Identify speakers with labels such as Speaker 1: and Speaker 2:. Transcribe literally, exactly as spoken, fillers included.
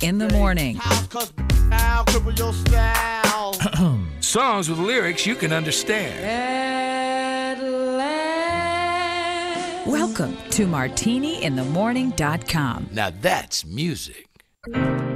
Speaker 1: in the morning.
Speaker 2: Songs with lyrics you can understand.
Speaker 1: Welcome to martini in the morning dot com.
Speaker 2: Now that's music.